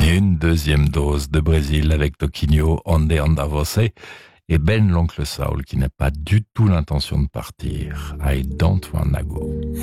Une deuxième dose de Brésil avec Toquinho, Onde Anda Você et Ben l'oncle Saul qui n'a pas du tout l'intention de partir. I don't wanna go.